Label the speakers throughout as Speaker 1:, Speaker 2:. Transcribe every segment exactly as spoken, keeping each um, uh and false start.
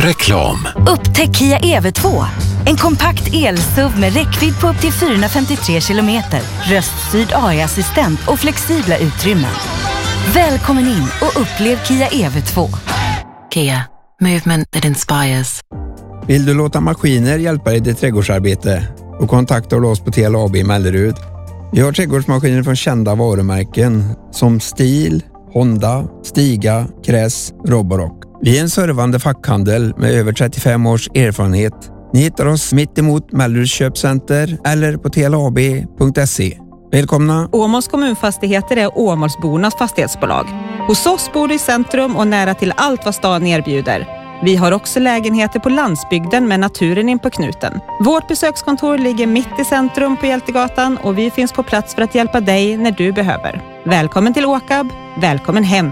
Speaker 1: Reklam.
Speaker 2: Upptäck Kia E V två. En kompakt el-S U V med räckvidd på upp till fyrahundrafemtiotre kilometer, röststyrd A I-assistent och flexibla utrymmen. Välkommen in och upplev Kia E V två.
Speaker 3: Kia. Movement that inspires.
Speaker 4: Vill du låta maskiner hjälpa dig i ditt trädgårdsarbete? Och kontakta oss på T L A B i Mellerud. Vi har trädgårdsmaskiner från kända varumärken som Stihl, Honda, Stiga, Kress, Roborock. Vi är en servande fackhandel med över trettiofem års erfarenhet. Ni hittar oss mitt emot Melleruds köpcenter eller på t l a b punkt se. Välkomna!
Speaker 5: Åmåls kommunfastigheter är Åmålsbornas fastighetsbolag. Hos oss bor du i centrum och nära till allt vad staden erbjuder. Vi har också lägenheter på landsbygden med naturen in på knuten. Vårt besökskontor ligger mitt i centrum på Hjältegatan och vi finns på plats för att hjälpa dig när du behöver. Välkommen till Åkab, välkommen hem!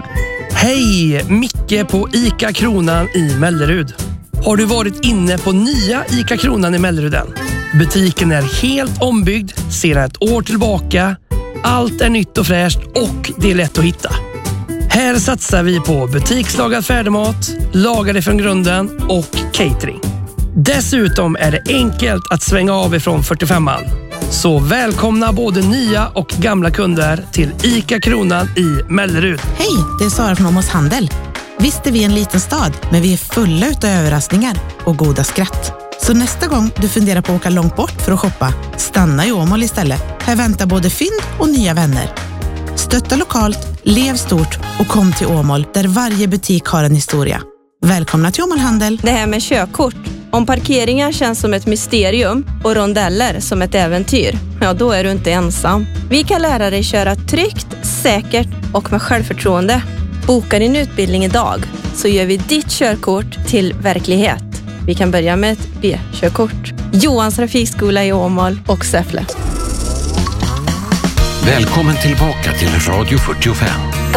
Speaker 6: Hej! Micke på ICA Kronan i Mellerud. Har du varit inne på nya ICA Kronan i Melleruden? Butiken är helt ombyggd sedan ett år tillbaka. Allt är nytt och fräscht och det är lätt att hitta. Här satsar vi på butikslagad färdigmat, lagade från grunden och catering. Dessutom är det enkelt att svänga av ifrån fyrtiofemman. Så välkomna både nya och gamla kunder till ICA Kronan i Mellerud.
Speaker 7: Hej, det är Sara från Åmåls Handel. Visst är vi en liten stad, men vi är fulla utav överraskningar och goda skratt. Så nästa gång du funderar på att åka långt bort för att shoppa, stanna i Åmål istället. Här väntar både fynd och nya vänner. Stötta lokalt, lev stort och kom till Åmål där varje butik har en historia. Välkomna till Åmål Handel.
Speaker 8: Det här med körkort. Om parkeringar känns som ett mysterium och rondeller som ett äventyr, ja då är du inte ensam. Vi kan lära dig köra tryggt, säkert och med självförtroende. Boka din utbildning idag så gör vi ditt körkort till verklighet. Vi kan börja med ett B-körkort. Johans trafikskola i Åmål och Säffle.
Speaker 1: Välkommen tillbaka till Radio fyrtiofem.